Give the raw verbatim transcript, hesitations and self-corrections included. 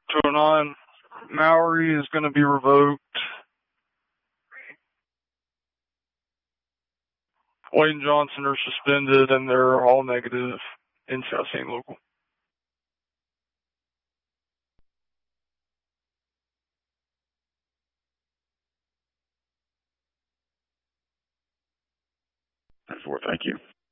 two oh nine, Mowry is going to be revoked. Wade and Johnson are suspended, and they're all negative in South Saint Local. That's four. Thank you.